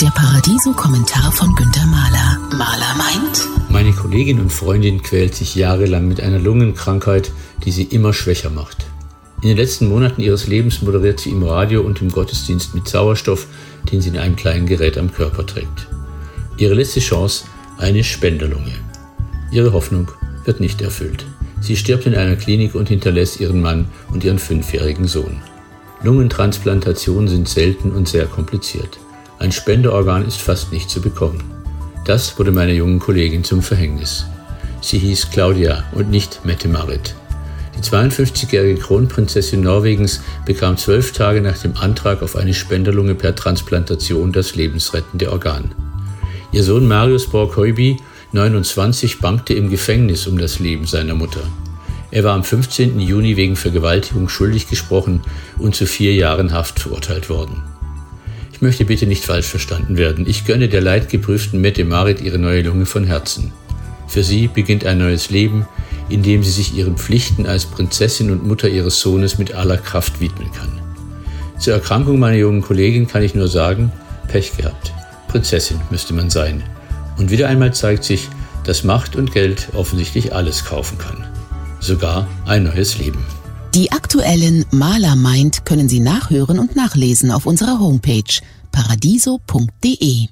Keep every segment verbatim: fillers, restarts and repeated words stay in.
Der Paradiso-Kommentar von Günter Mahler. Mahler meint: Meine Kollegin und Freundin quält sich jahrelang mit einer Lungenkrankheit, die sie immer schwächer macht. In den letzten Monaten ihres Lebens moderiert sie im Radio und im Gottesdienst mit Sauerstoff, den sie in einem kleinen Gerät am Körper trägt. Ihre letzte Chance: eine Spenderlunge. Ihre Hoffnung wird nicht erfüllt. Sie stirbt in einer Klinik und hinterlässt ihren Mann und ihren fünfjährigen Sohn. Lungentransplantationen sind selten und sehr kompliziert. Ein Spenderorgan ist fast nicht zu bekommen. Das wurde meiner jungen Kollegin zum Verhängnis. Sie hieß Claudia und nicht Mette-Marit. Die zweiundfünfzigjährige Kronprinzessin Norwegens bekam zwölf Tage nach dem Antrag auf eine Spenderlunge per Transplantation das lebensrettende Organ. Ihr Sohn Marius Borg-Høiby, neunundzwanzig, bangte im Gefängnis um das Leben seiner Mutter. Er war am fünfzehnten Juni wegen Vergewaltigung schuldig gesprochen und zu vier Jahren Haft verurteilt worden. Ich möchte bitte nicht falsch verstanden werden. Ich gönne der leidgeprüften Mette-Marit ihre neue Lunge von Herzen. Für sie beginnt ein neues Leben, in dem sie sich ihren Pflichten als Prinzessin und Mutter ihres Sohnes mit aller Kraft widmen kann. Zur Erkrankung meiner jungen Kollegin kann ich nur sagen: Pech gehabt. Prinzessin müsste man sein. Und wieder einmal zeigt sich, dass Macht und Geld offensichtlich alles kaufen kann. Sogar ein neues Leben. Die aktuellen Mahler meint können Sie nachhören und nachlesen auf unserer Homepage paradiso punkt de.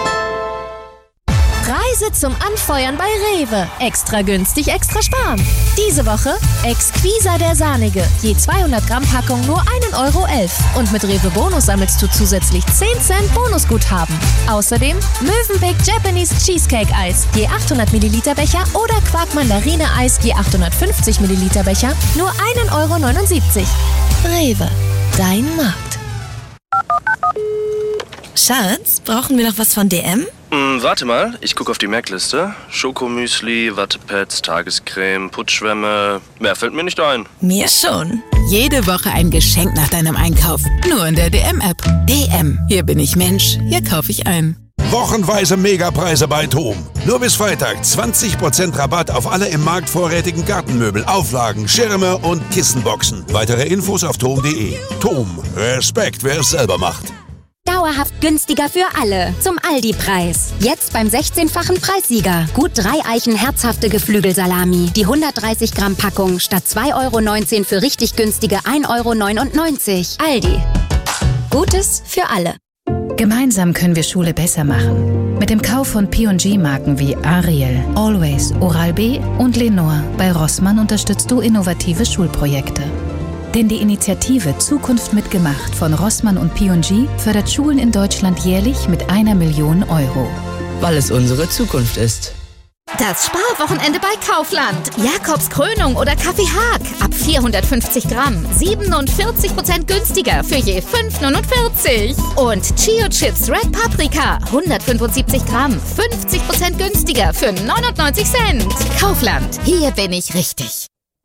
Preise zum Anfeuern bei Rewe. Extra günstig, extra sparen. Diese Woche Exquisa der Sahnige. Je zweihundert Gramm Packung nur ein Euro elf. Und mit Rewe Bonus sammelst du zusätzlich zehn Cent Bonusguthaben. Außerdem Mövenpick Japanese Cheesecake Eis. Je achthundert Milliliter Becher oder Quark Mandarine Eis. Je achthundertfünfzig Milliliter Becher. Nur ein Euro neunundsiebzig. Rewe. Dein Markt. Schatz, brauchen wir noch was von D M? Hm, warte mal, ich gucke auf die Merkliste. Schokomüsli, Wattepads, Tagescreme, Putzschwämme. Mehr fällt mir nicht ein. Mir schon. Jede Woche ein Geschenk nach deinem Einkauf. Nur in der D M-App. D M. Hier bin ich Mensch. Hier kaufe ich ein. Wochenweise Megapreise bei TOM. Nur bis Freitag zwanzig Prozent Rabatt auf alle im Markt vorrätigen Gartenmöbel, Auflagen, Schirme und Kissenboxen. Weitere Infos auf tom punkt de. TOM. Respekt, wer es selber macht. Dauerhaft günstiger für alle. Zum Aldi-Preis. Jetzt beim sechzehnfachen Preissieger. Gut drei Eichen herzhafte Geflügelsalami. Die hundertdreißig Gramm Packung statt zwei Euro neunzehn für richtig günstige ein Euro neunundneunzig. Aldi. Gutes für alle. Gemeinsam können wir Schule besser machen. Mit dem Kauf von P und G-Marken wie Ariel, Always, Oral-B und Lenore bei Rossmann unterstützt du innovative Schulprojekte. Denn die Initiative Zukunft mitgemacht von Rossmann und P und G fördert Schulen in Deutschland jährlich mit einer Million Euro. Weil es unsere Zukunft ist. Das Sparwochenende bei Kaufland. Jakobs Krönung oder Kaffee Haag. Ab vierhundertfünfzig Gramm. siebenundvierzig Prozent günstiger für je fünf neunundvierzig. Und Chio Chips Red Paprika. hundertfünfundsiebzig Gramm. fünfzig Prozent günstiger für neunundneunzig Cent. Kaufland. Hier bin ich richtig.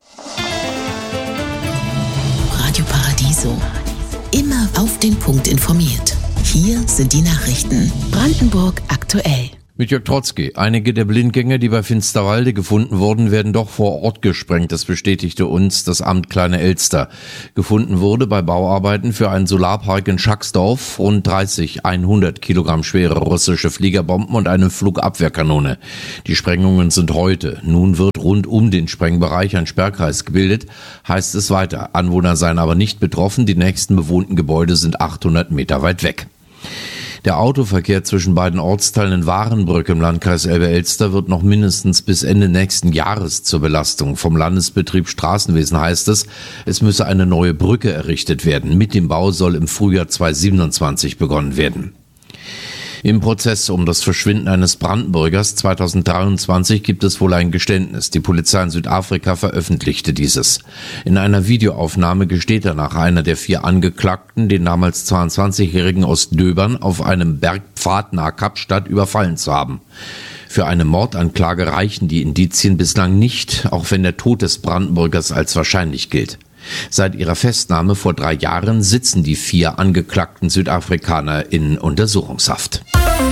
Radio Paradiso. Immer auf den Punkt informiert. Hier sind die Nachrichten. Brandenburg aktuell. Mit Jörg Trotzki. Einige der Blindgänger, die bei Finsterwalde gefunden wurden, werden doch vor Ort gesprengt. Das bestätigte uns das Amt Kleine Elster. Gefunden wurde bei Bauarbeiten für einen Solarpark in Schacksdorf rund dreißig hundert Kilogramm schwere russische Fliegerbomben und eine Flugabwehrkanone. Die Sprengungen sind heute. Nun wird rund um den Sprengbereich ein Sperrkreis gebildet, heißt es weiter. Anwohner seien aber nicht betroffen. Die nächsten bewohnten Gebäude sind achthundert Meter weit weg. Der Autoverkehr zwischen beiden Ortsteilen in Warenbrück im Landkreis Elbe-Elster wird noch mindestens bis Ende nächsten Jahres zur Belastung. Vom Landesbetrieb Straßenwesen heißt es, es müsse eine neue Brücke errichtet werden. Mit dem Bau soll im Frühjahr zweitausendsiebenundzwanzig begonnen werden. Im Prozess um das Verschwinden eines Brandenburgers zweitausenddreiundzwanzig gibt es wohl ein Geständnis. Die Polizei in Südafrika veröffentlichte dieses. In einer Videoaufnahme gesteht danach einer der vier Angeklagten, den damals zweiundzwanzigjährigen aus Döbern auf einem Bergpfad nahe Kapstadt überfallen zu haben. Für eine Mordanklage reichen die Indizien bislang nicht, auch wenn der Tod des Brandenburgers als wahrscheinlich gilt. Seit ihrer Festnahme vor drei Jahren sitzen die vier angeklagten Südafrikaner in Untersuchungshaft.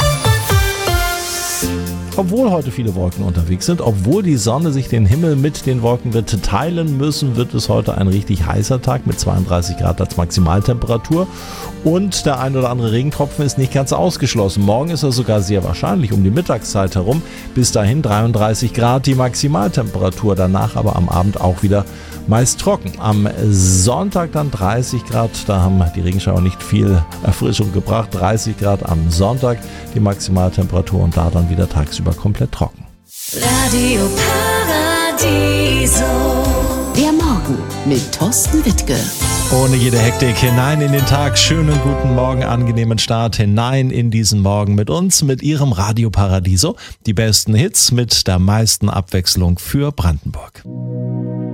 Obwohl heute viele Wolken unterwegs sind, obwohl die Sonne sich den Himmel mit den Wolken wird teilen müssen, wird es heute ein richtig heißer Tag mit zweiunddreißig Grad als Maximaltemperatur und der ein oder andere Regentropfen ist nicht ganz ausgeschlossen. Morgen ist er sogar sehr wahrscheinlich um die Mittagszeit herum. Bis dahin dreiunddreißig Grad die Maximaltemperatur, danach aber am Abend auch wieder meist trocken. Am Sonntag dann dreißig Grad, da haben die Regenschauer nicht viel Erfrischung gebracht. dreißig Grad am Sonntag die Maximaltemperatur und da dann wieder tagsüber komplett trocken. Radio Paradiso. Der Morgen mit Thorsten Wittke. Ohne jede Hektik hinein in den Tag. Schönen guten Morgen, angenehmen Start hinein in diesen Morgen mit uns, mit Ihrem Radio Paradiso. Die besten Hits mit der meisten Abwechslung für Brandenburg.